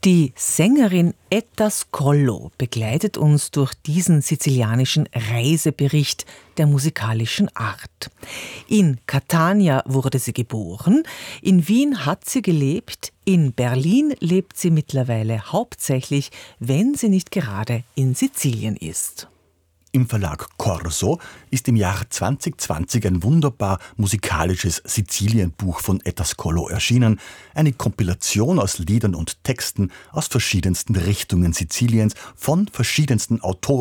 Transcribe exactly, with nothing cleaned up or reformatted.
Die Sängerin Etta Scollo begleitet uns durch diesen sizilianischen Reisebericht der musikalischen Art. In Catania wurde sie geboren, in Wien hat sie gelebt, in Berlin lebt sie mittlerweile hauptsächlich, wenn sie nicht gerade in Sizilien ist. Im Verlag Corso ist im Jahr zwanzig zwanzig ein wunderbar musikalisches Sizilienbuch von Etta Scollo erschienen. Eine Kompilation aus Liedern und Texten aus verschiedensten Richtungen Siziliens von verschiedensten Autoren